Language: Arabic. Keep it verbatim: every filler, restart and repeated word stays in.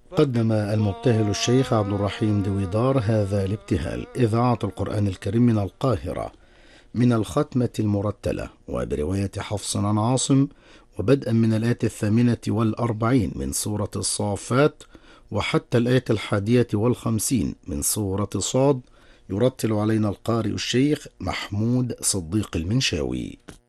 قدم المبتهل الشيخ عبد الرحيم دويدار هذا الابتهال إذاعة القرآن الكريم من القاهرة من الختمة المرتلة وبرواية حفص عن عاصم، وبدءا من الآية الثامنة والأربعين من سورة الصافات وحتى الآية الحادية والخمسين من سورة صاد. يرتل علينا القارئ الشيخ محمود صديق المنشاوي.